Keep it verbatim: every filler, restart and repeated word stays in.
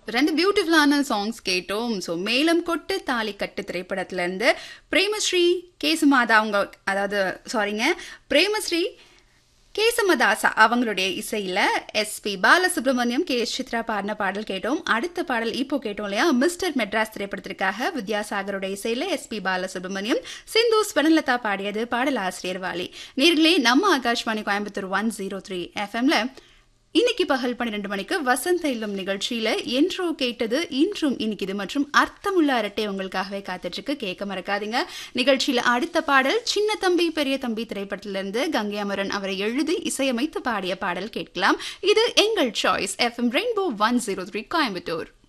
ரெண்டு பியூட்டிஃபுல்லான சாங்ஸ் கேட்டோம். ஸோ மேலம் கொட்டு தாலி கட்டு திரைப்படத்துல இருந்து பிரேமஸ்ரீ கேசுமாதா அவங்க அதாவது சாரிங்க பிரேமஸ்ரீ கேசமதாசா அவங்களுடைய இசையில SP Balasubramaniam K S Chitra பாடின பாடல் கேட்டோம். அடுத்த பாடல் இப்போ கேட்டோம் இல்லையா, மிஸ்டர் மெட்ராஸ் திரைப்படத்திற்காக வித்யாசாகருடைய இசையில எஸ்பி பாலசுப்ரமணியம் சிந்து ஸ்வர்ணலதா பாடியது. பாடல் ஆசிரியர் வாலி. நேர்களே, நம்ம Akashvani Coimbatore one zero three எஃப்எம்ல இன்னைக்கு பகல் பன்னிரண்டு மணிக்கு வசந்த இல்லம் நிகழ்ச்சியில என்றோ கேட்டது இன்றும் இனிக்குது மற்றும் அர்த்தமுள்ள அரட்டை உங்களுக்காகவே காத்துட்டு இருக்கு, கேட்க மறக்காதீங்க. நிகழ்ச்சியில அடுத்த பாடல் சின்ன தம்பி பெரிய தம்பி திரைப்படத்திலிருந்து கங்கை அமரன் அவரை எழுதி இசையமைத்து பாடிய பாடல் கேட்கலாம். இது எங்கள் choice FM rainbow one zero three Coimbatore.